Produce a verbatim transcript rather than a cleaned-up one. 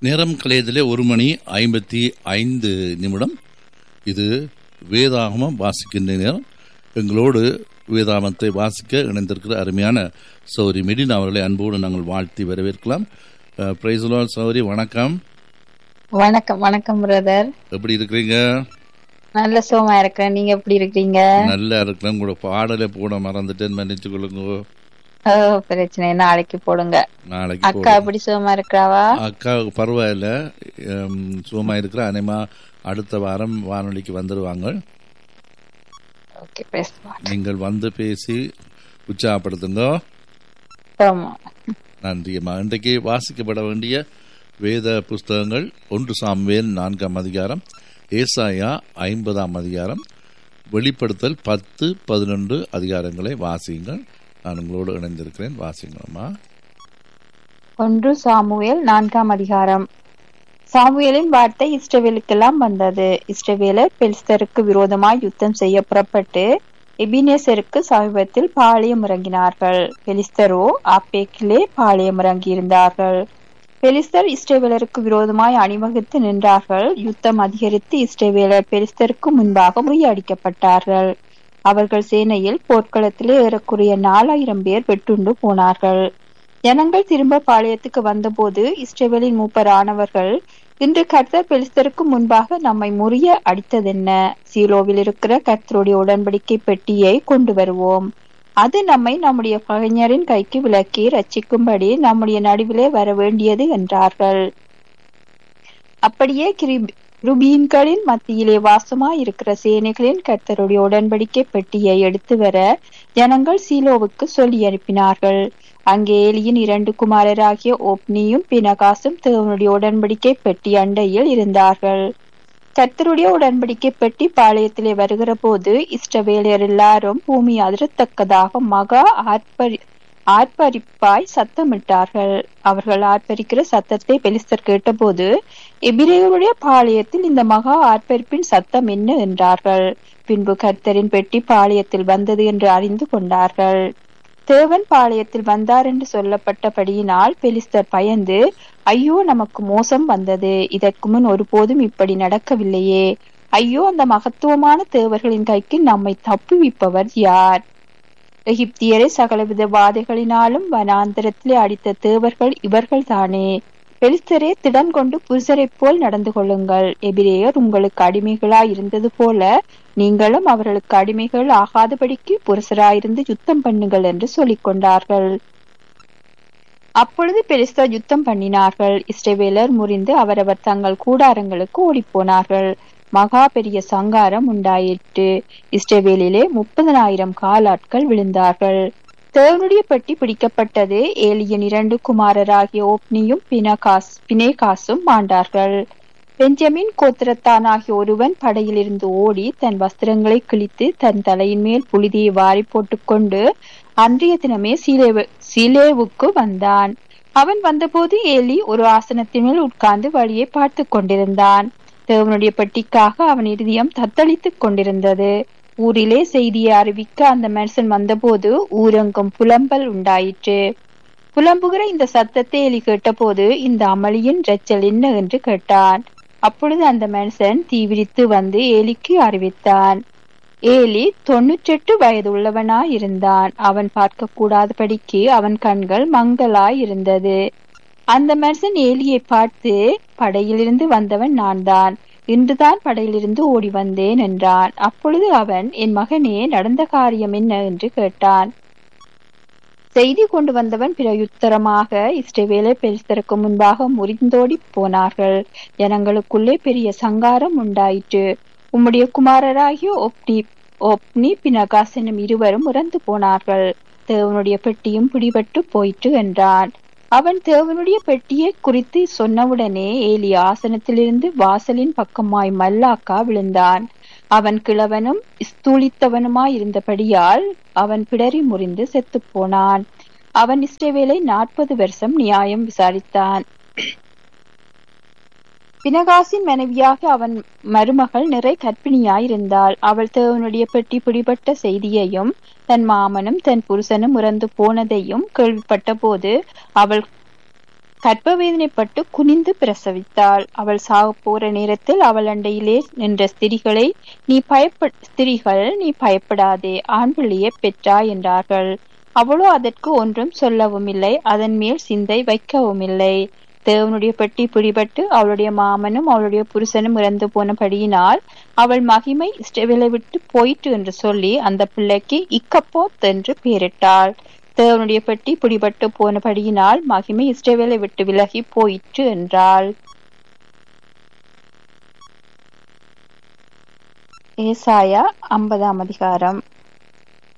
நேரம் கலையதிலே ஒரு மணி ஐம்பத்தி ஐந்து நிமிடம். இது வேதாகமம் வாசிக்கின்ற நேரம். எங்களோடு வேதாகமத்தை வாசிக்க இணைந்திருக்கிற அருமையான சௌரி மெடின் அவர்களை அன்போடு நாங்கள் வாழ்த்தி வரவேற்கலாம். பிரைஸ் தி லார்ட் சௌரி, வணக்கம். வணக்கம் வணக்கம் பிரதர். எப்படி இருக்கிறீங்க? நல்ல சுகமா இருக்கிறேன். நீங்க எப்படி இருக்கீங்க? நல்லா இருக்கிறேன். உங்களோட பாடலை போட மறந்துட்டேன்னு மன்னிச்சு கொள்ளுங்க. பிரச்சனை நாளைக்கு போடுங்க. நாளைக்கு அக்கா எப்படி சுகமா இருக்கிறாவா? அக்கா பரவாயில்ல, சுகமா இருக்கிற. அனைமா அடுத்த வாரம் வானொலிக்கு வந்துடுவாங்க. நீங்கள் வந்து பேசி உற்சாகப்படுத்துங்க. நன்றியம்மா. இன்றைக்கு வாசிக்கப்பட வேண்டிய வேத புஸ்தகங்கள் ஒன்று சாமுவேல் நான்காம் அதிகாரம், ஏசாயா ஐம்பதாம் அதிகாரம், வெளிப்படுத்தல் பத்து பதினொன்று அதிகாரங்களை வாசியுங்கள். நான் உங்களோடு இணைந்திருக்கிறேன். வாசிங்களம்மா. ஒன்று சாமுவேல் நான்காம் அதிகாரம். சாமுவேலின் வார்த்தை இஸ்ரவேலுக்கெல்லாம் வந்தது. இஸ்ரவேலர் பெலிஸ்தருக்கு விரோதமாய் யுத்தம் செய்ய புறப்பட்டு எபினேசருக்கு சமீபத்தில் பாளையம் இறங்கினார்கள். பெலிஸ்தரோ ஆப்பேக்கிலே பாளையம் இறங்கி இருந்தார்கள். பெலிஸ்தர் இஸ்ரவேலருக்கு விரோதமாய் அணிவகுத்து நின்றார்கள். யுத்தம் அதிகரித்து இஸ்ரவேலர் பெலிஸ்தருக்கு முன்பாக முறியடிக்கப்பட்டார்கள். அவர்கள் சேனையில் போர்க்களத்திலே ஏறக்குறைய நாலாயிரம் பேர் வெட்டுண்டு போனார்கள். ஜனங்கள் திரும்ப பாளையத்துக்கு வந்தபோது இஸ்ரவேலின் மூப்பரானவர்கள், இன்று கர்த்தர் பெலிஸ்தருக்கு முன்பாக நம்மை முறிய அடித்ததென்ன? சீலோவில் இருக்கிற கர்த்தருடைய உடன்படிக்கை பெட்டியை கொண்டு வருவோம். அது நம்மை நம்முடைய பகைஞரின் கைக்கு விலக்கி ரட்சிக்கும்படி நம்முடைய நடுவிலே வர வேண்டியது என்றார்கள். அப்படியே கிருபீன்களின் மத்தியிலே வாசமாய் இருக்கிற சேனைகளின் கர்த்தருடைய உடன்படிக்கை பெட்டியை எடுத்து வர ஜனங்கள் சீலோவுக்கு சொல்லி அனுப்பினார்கள். அங்கே ஏலியின் இரண்டு குமாரராகிய ஓப்னியும் பினகாசும் தேவனுடைய உடன்படிக்கை பெட்டி அண்டையில் இருந்தார்கள். கர்த்தருடைய உடன்படிக்கை பெட்டி பாளையத்திலே வருகிற போது இஸ்ரவேலர் எல்லாரும் பூமி அதிரத்தக்கதாக மகா ஆர்ப்பரி ஆர்ப்பரிப்பாய் சத்தமிட்டார்கள். அவர்கள் ஆர்ப்பரிக்கிற சத்தத்தை பெலிஸ்தர் கேட்டபோது, எபிரேயருடைய பாளையத்தில் இந்த மகா ஆர்ப்பரிப்பின் சத்தம் என்ன என்றார்கள். பின்பு கர்த்தரின் பெட்டி பாளையத்தில் வந்தது என்று அறிந்து கொண்டார்கள். தேவன் பாளையத்தில் வந்தார் என்று சொல்லப்பட்டபடியினால் பெலிஸ்தர் பயந்து, ஐயோ நமக்கு மோசம் வந்தது, இதற்கு முன் ஒருபோதும் இப்படி நடக்கவில்லையே, ஐயோ அந்த மகத்துவமான தேவர்களின் கைக்கு நம்மை தப்புவிப்பவர் யார்? எகிப்தியரை சகலவித வாதைகளினாலும் வனாந்தரத்திலே அடித்த தேவர்கள் இவர்கள் தானே. பெலிஸ்தரே, திடன் கொண்டு புருஷரை போல் நடந்து கொள்ளுங்கள். எபிரேயர் உங்களுக்கு அடிமைகளாய் இருந்தது போல நீங்களும் அவர்களுக்கு அடிமைகள் ஆகாதபடிக்கு புருஷராயிருந்து யுத்தம் பண்ணுங்கள் என்று சொல்லிக் கொண்டார்கள். அப்பொழுது பெலிஸ்தர் யுத்தம் பண்ணினார்கள். இஸ்ரவேலர் முறிந்து அவரவர் தங்கள் கூடாரங்களுக்கு ஓடிப்போனார்கள். மகா பெரிய சங்காரம் உண்டாயிற்று. இஸ்ரவேலிலே முப்பதனாயிரம் காலாட்கள் விழுந்தார்கள். தேவனுடைய பெட்டி பிடிக்கப்பட்டது. ஏலியின் இரண்டு குமாரராகிய ஓப்னியும் பினகாஸ் பினேகாசும் மாண்டார்கள். பெஞ்சமின் கோத்திரத்தானாகிய ஒருவன் படையிலிருந்து ஓடி தன் வஸ்திரங்களை கிழித்து தன் தலையின் மேல் புழுதியை வாரி போட்டுக்கொண்டு அன்றைய தினமே சீலேவு சீலேவுக்கு வந்தான். அவன் வந்தபோது ஏலி ஒரு ஆசனத்தின் மேல் உட்கார்ந்து வழியை பார்த்து கொண்டிருந்தான். தேவனுடைய பெட்டிக்காக அவன் இருதயம் தத்தளித்துக் கொண்டிருந்தது. ஊரிலே செய்தியை அறிவிக்க அந்த மனுஷன் வந்தபோது ஊரெங்கும் புலம்பல் உண்டாயிற்று. புலம்புகிற இந்த சத்தத்தை ஏலி கேட்டபோது, இந்த அமளியின் இரைச்சல் என்ன என்று கேட்டான். அப்பொழுது அந்த மனுஷன் தீவிரித்து வந்து ஏலிக்கு அறிவித்தான். ஏலி தொன்னூற்றி எட்டு வயது உள்ளவனாய் இருந்தான். அவன் பார்க்க கூடாதபடிக்கு அவன் கண்கள் மங்கலாய் இருந்தது. அந்த மனுஷன் ஏலியை பார்த்து, படையிலிருந்து வந்தவன் நான் தான், இன்றுதான் படையிலிருந்து ஓடி வந்தேன் என்றான். அப்பொழுது அவன், என் மகனே, நடந்த காரியம் என்ன என்று கேட்டான். செய்தி கொண்டு வந்தவன் பிரயுத்தரமாக, இஸ்ரவேலர் பெலிஸ்தருக்கு முன்பாக முறிந்தோடி போனார்கள். ஜனங்களுக்குள்ளே பெரிய சங்காரம் உண்டாயிற்று. உம்முடைய குமாரராகிய ஒப்னி ஒப்னி பினகாஸ் என்னும் இருவரும் இறந்து போனார்கள். தேவனுடைய பெட்டியும் பிடிபட்டு போயிற்று என்றான். அவன் தேவனுடைய பெட்டியை குறித்து சொன்னவுடனே ஏலி ஆசனத்திலிருந்து வாசலின் பக்கமாய் மல்லாக்கா விழுந்தான். அவன் கிழவனும் ஸ்தூலித்தவனுமாய் இருந்தபடியால் அவன் பிடரி முறிந்து செத்து போனான். அவன் இஸ்ரவேலை நாற்பது வருஷம் நியாயம் விசாரித்தான். பினகாசின் மனைவியாக அவன் மருமகள் நிறை கற்பிணியாயிருந்தாள். அவள் தேவனுடைய பெட்டி பிடிபட்ட செய்தியையும் தன் மாமனும் தன் புருஷனும் இறந்து போனதையும் கேள்விப்பட்ட போது அவள் கர்ப்பவேதனைப்பட்டு குனிந்து பிரசவித்தாள். அவள் சாக போற நேரத்தில் அவள் அண்டையிலே நின்ற ஸ்திரிகளை நீ பயப்ப ஸ்திரிகள் நீ பயப்படாதே, ஆண் பிள்ளையை பெற்றாய் என்றார்கள். அவளோ அதற்கு ஒன்றும் சொல்லவும் இல்லை, அதன் மேல் சிந்தை வைக்கவும் இல்லை. தேவனுடைய பெட்டி பிடிபட்டு அவளுடைய மாமனும் அவளுடைய புருஷனும் இறந்து போனபடியினால் அவள் மகிமை இஸ்ரவேலை விட்டு போயிற்று என்று சொல்லி அந்த பிள்ளைக்கு இக்கப்போத் என்று பெயரிட்டாள். தேவனுடைய பெட்டி பிடிபட்டு போனபடியினால் மகிமை இஸ்ரவேலை விட்டு விலகி போயிற்று என்றாள். ஏசாயா ஐம்பதாம் அதிகாரம்.